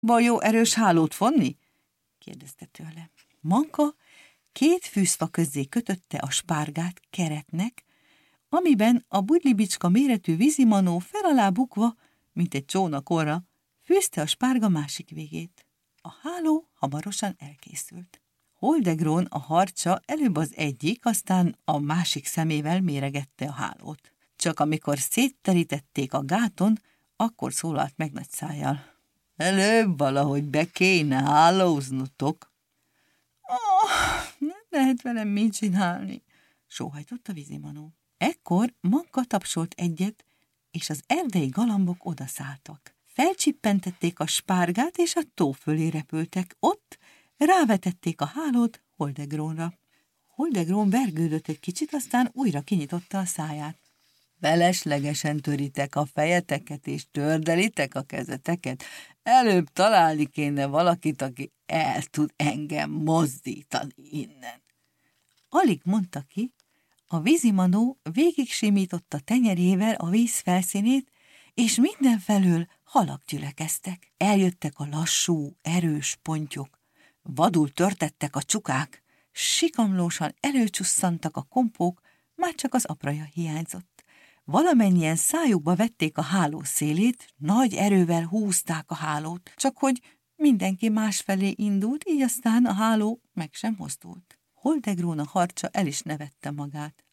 Van jó erős hálót fonni? Kérdezte tőle. Manka 2 fűszfa közzé kötötte a spárgát keretnek, amiben a budlibicska méretű vízimanó fel alá bukva, mint egy csónak orra, fűzte a spárga másik végét. A háló hamarosan elkészült. Holdegron a harcsa előbb az egyik, aztán a másik szemével méregette a hálót. Csak amikor szétterítették a gáton, akkor szólalt meg nagy szájjal. Előbb valahogy be kéne hálóznotok. Nem lehet velem mit csinálni, sóhajtott a vízimanó. Ekkor Manka tapsolt egyet, és az erdei galambok odaszálltak. Felcsippentették a spárgát, és a tó fölé repültek. Ott rávetették a hálót Holdegrónra. Holdegron vergődött egy kicsit, aztán újra kinyitotta a száját. Feleslegesen töritek a fejeteket, és tördelitek a kezeteket. Előbb találni kéne valakit, aki el tud engem mozdítani innen. Alig mondta ki, a vízimanó végig simította tenyerével a víz felszínét, és mindenfelől halak gyülekeztek. Eljöttek a lassú, erős pontyok, vadul törtettek a csukák, sikamlósan előcsusszantak a kompók, már csak az apraja hiányzott. Valamennyien szájukba vették a háló szélét, nagy erővel húzták a hálót, csak hogy mindenki másfelé indult, így aztán a háló meg sem mozdult. Holdegron a harcsa el is nevette magát.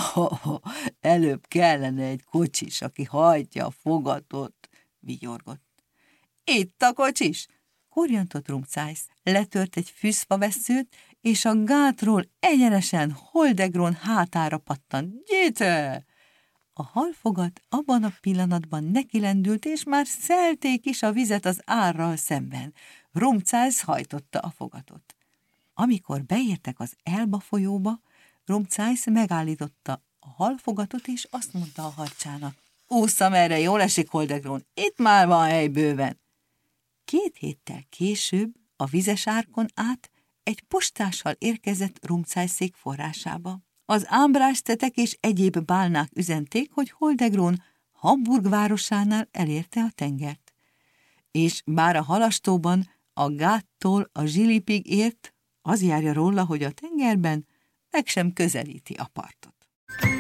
Előbb kellene egy kocsis, aki hajtja a fogatot, vigyorgott. Itt a kocsis! Korjantott Rumcájsz, letört egy fűszfaveszőt, és a gátról egyenesen Holdegron hátára pattant. Gyere! A halfogat abban a pillanatban nekilendült, és már szelték is a vizet az árral szemben. Rumcájsz hajtotta a fogatot. Amikor beértek az Elba folyóba, Rumcájsz megállította a halfogatot, és azt mondta a harcsának. Ússzam erre, jól esik, Holdegron, itt már van hely bőven. 2 héttel később a vizes árkon át egy postással érkezett Rumcájszék forrásába. Az ámbrástetek és egyéb bálnák üzenték, hogy Holdegron Hamburg városánál elérte a tengert. És bár a halastóban a gáttól a zsilipig ért, az járja róla, hogy a tengerben meg sem közelíti a partot.